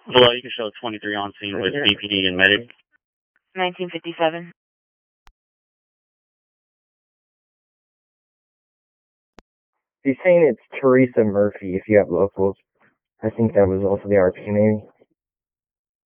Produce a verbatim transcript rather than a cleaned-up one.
Hello, you can show twenty-three on scene with B P D and medic. nineteen fifty-seven. He's saying it's Teresa Murphy if you have locals. I think that was also the R P maybe.